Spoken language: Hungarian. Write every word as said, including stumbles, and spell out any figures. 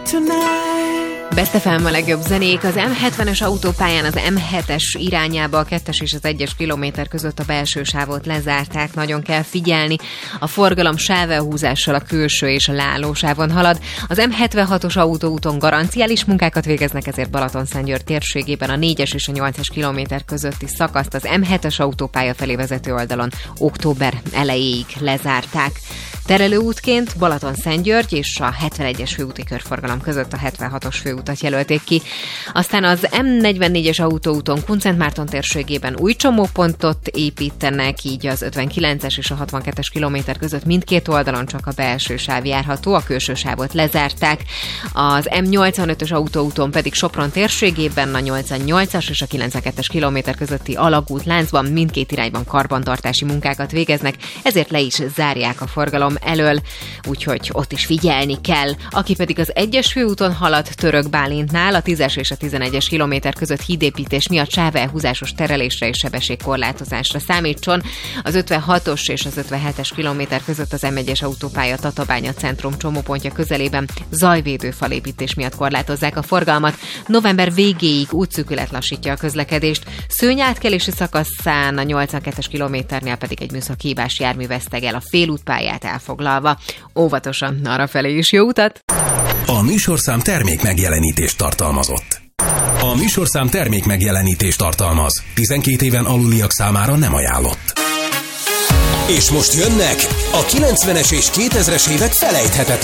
Best ef em a legjobb zenék. Az em hetvenes autópályán az em hetes irányába a kettes és az egyes kilométer között a belső sávot lezárták. Nagyon kell figyelni. A forgalom sávelhúzással a külső és a leállósávon halad. Az em hetvenhatos autóúton garanciális munkákat végeznek, ezért Balatonszentgyörgy térségében a négyes és a nyolcas kilométer közötti szakaszt az em hetes autópálya felé vezető oldalon október elejéig lezárták. Terelőútként Balatonszentgyörgy és a hetvenegyes főúti körforgalom között a hetvenhatos főutat jelölték ki. Aztán az em negyvennégyes autóúton Kunszentmárton térségében új csomópontot építenek, így az ötvenkilences és a hatvankettes kilométer között mindkét oldalon csak a belső sáv járható, a külső sávot lezárták. Az em nyolcvanötös autóúton pedig Sopron térségében a nyolcvannyolcas és a kilencvenkettes kilométer közötti alagútláncban mindkét irányban karbantartási munkákat végeznek, ezért le is zárják a forgalom elől, úgyhogy ott is figyelni kell. Aki pedig az egyes főúton halad Török Bálintnál, a tízes és a tizenegyes kilométer között hídépítés miatt sávelhúzásos terelésre és sebességkorlátozásra számítson. Az ötvenhatos és az ötvenhetes kilométer között az em egyes autópálya Tatabánya centrum csomópontja közelében zajvédőfalépítés miatt korlátozzák a forgalmat. November végéig útszűkület lassítja a közlekedést. Szőny átkelési szakaszán a nyolcvankettes kilométernél pedig egy műszaki hibás jármű vesztegel a félútpályát elfoglalva. Óvatosan arrafelé is jó utat! A műsorszám termék megjelenítést tartalmazott. A műsorszám termék megjelenítést tartalmaz. tizenkét éven aluliak számára nem ajánlott. És most jönnek a kilencvenes és kétezres évek felejthetetlen